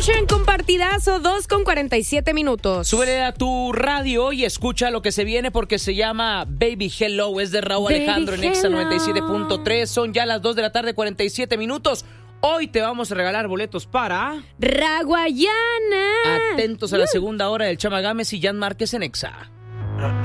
Ocean con partidazo, 2:47. Súbele a tu radio y escucha lo que se viene porque se llama Baby Hello. Es de Raúl Alejandro en Exa 97.3. Son ya las 2 de la tarde, 47 minutos. Hoy te vamos a regalar boletos para Raguayana. Atentos a la segunda hora del Chama Gámez y Jan Márquez en Exa.